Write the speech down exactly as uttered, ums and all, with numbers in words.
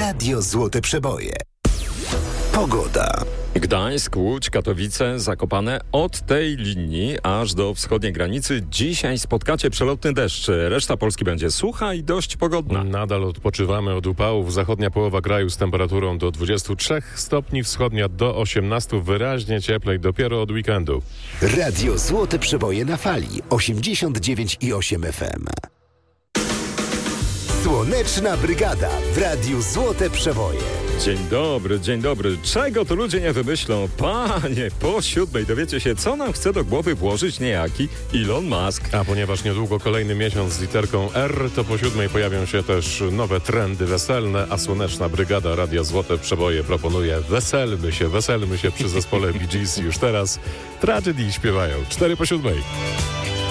Radio Złote Przeboje. Pogoda. Gdańsk, Łódź, Katowice, Zakopane. Od tej linii aż do wschodniej granicy dzisiaj spotkacie przelotny deszcz. Reszta Polski będzie sucha i dość pogodna. Nadal odpoczywamy od upałów. Zachodnia połowa kraju z temperaturą do dwudziestu trzech stopni, wschodnia do osiemnastu. Wyraźnie cieplej dopiero od weekendu. Radio Złote Przeboje na fali osiemdziesiąt dziewięć i osiem F M. Słoneczna Brygada w Radiu Złote Przeboje. Dzień dobry, dzień dobry. Czego to ludzie nie wymyślą? Panie, po siódmej dowiecie się, co nam chce do głowy włożyć niejaki Elon Musk. A ponieważ niedługo kolejny miesiąc z literką R, to po siódmej pojawią się też nowe trendy weselne, a Słoneczna Brygada Radia Złote Przeboje proponuje weselmy się, weselmy się przy zespole Bee Gees już teraz. Tragedy śpiewają. Cztery po siódmej.